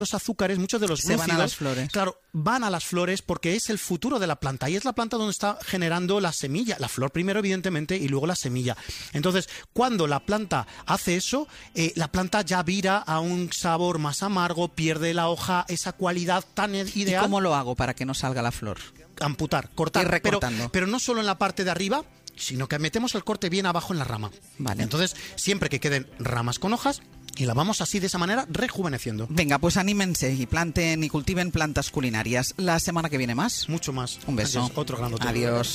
los azúcares, muchos de los se van a las flores. Claro, van a las flores porque es el futuro de la planta y es la planta donde está generando la semilla, la flor primero evidentemente y luego la semilla. Entonces, cuando la planta hace eso, la planta ya vira a un sabor más amargo, pierde la hoja esa cualidad tan ideal. ¿Y cómo lo hago para que no salga la flor? Amputar, cortar, Ir recortando. pero no solo en la parte de arriba, sino que metemos el corte bien abajo en la rama. Vale. Entonces, siempre que queden ramas con hojas, y la vamos así, de esa manera, rejuveneciendo. Venga, pues anímense y planten y cultiven plantas culinarias. La semana que viene más. Mucho más. Un beso. Adiós. Otro gran hotel. Adiós.